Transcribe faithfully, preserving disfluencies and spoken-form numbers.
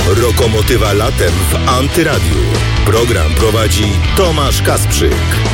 Rokomotywa latem w Antyradiu. Program prowadzi Tomasz Kasprzyk.